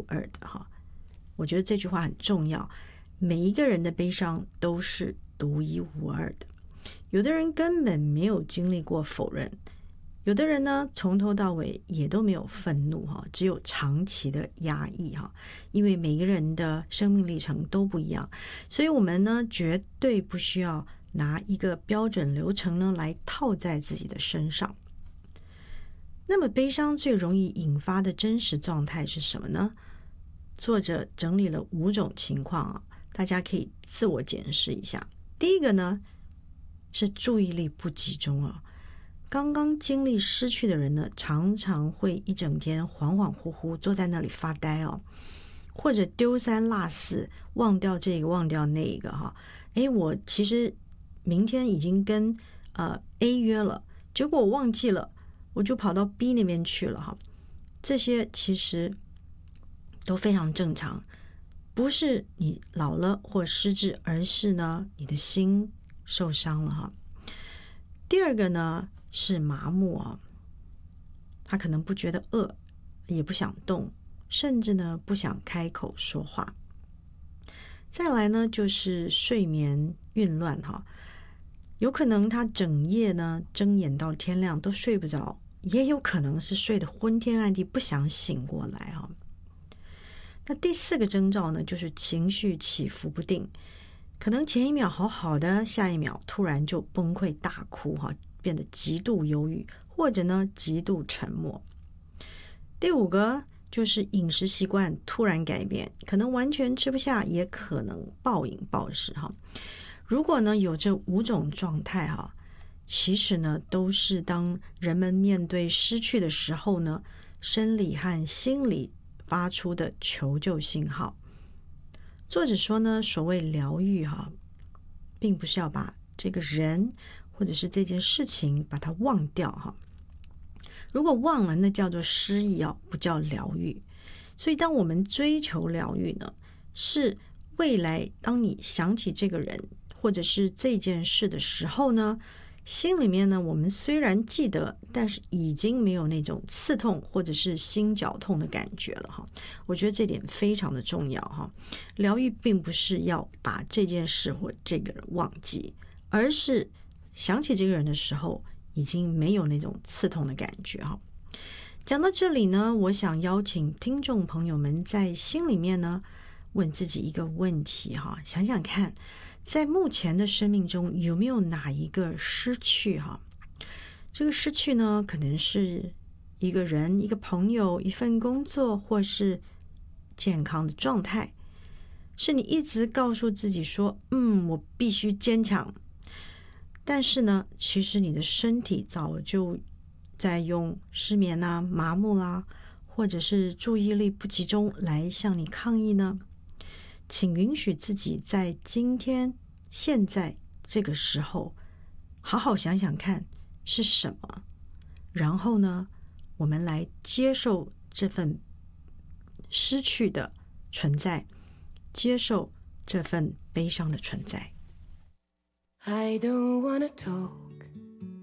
二的哈。我觉得这句话很重要，每一个人的悲伤都是独一无二的。有的人根本没有经历过否认，有的人呢从头到尾也都没有愤怒哈，只有长期的压抑哈。因为每个人的生命历程都不一样，所以我们呢绝对不需要拿一个标准流程呢来套在自己的身上。那么悲伤最容易引发的真实状态是什么呢？作者整理了5种情况啊，大家可以自我检视一下。第一个呢是注意力不集中啊。刚刚经历失去的人呢，常常会一整天恍恍惚惚坐在那里发呆哦，或者丢三落四，忘掉这个忘掉那个哈。我其实明天已经跟A 约了，结果我忘记了，我就跑到 B 那边去了哈。这些其实都非常正常，不是你老了或失智，而是呢你的心受伤了哈。第二个呢是麻木啊，他可能不觉得饿，也不想动，甚至呢不想开口说话。再来呢就是睡眠紊乱哈，有可能他整夜呢睁眼到天亮都睡不着，也有可能是睡得昏天暗地，不想醒过来哈。那第4个征兆呢就是情绪起伏不定，可能前一秒好好的，下一秒突然就崩溃大哭哈，变得极度忧郁，或者呢极度沉默。第5个就是饮食习惯突然改变，可能完全吃不下，也可能暴饮暴食哈。如果呢有这5种状态哈，其实呢都是当人们面对失去的时候呢，生理和心理发出的求救信号。作者说呢，所谓疗愈哈，并不是要把这个人或者是这件事情把它忘掉哈。如果忘了，那叫做失忆哦，不叫疗愈。所以当我们追求疗愈呢，是未来当你想起这个人或者是这件事的时候呢，心里面呢我们虽然记得，但是已经没有那种刺痛或者是心绞痛的感觉了哈。我觉得这点非常的重要哈。疗愈并不是要把这件事或这个人忘记，而是想起这个人的时候已经没有那种刺痛的感觉哈。讲到这里呢，我想邀请听众朋友们在心里面呢问自己一个问题哈，想想看，在目前的生命中有没有哪一个失去哈？这个失去呢，可能是一个人、一个朋友、一份工作，或是健康的状态，是你一直告诉自己说，我必须坚强，但是呢，其实你的身体早就在用失眠啊、麻木啦，或者是注意力不集中来向你抗议呢？请允许自己在今天、现在这个时候，好好想想看是什么，然后呢，我们来接受这份失去的存在，接受这份悲伤的存在。 I don't wanna talk